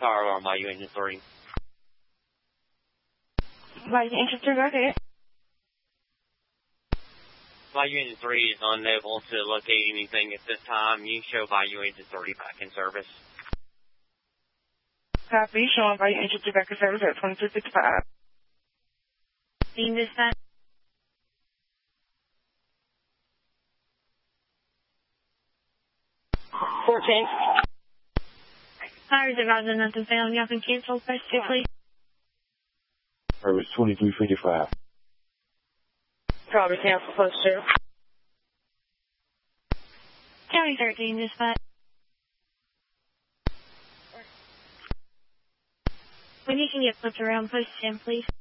Power alarm by Engine 3. By Engine 3, go ahead. Bayou Engine 3 is unable to locate anything at this time. You show Bayou Engine 3 back in service. Copy, showing Bayou Engine 3 back in service at 2265. Being dispatched. 14. Fires advising nothing failed. Y'all can cancel question, please. Service 2355. Probably cancel post 2. County 13, dispatch. When you can get flipped around, post 10, please.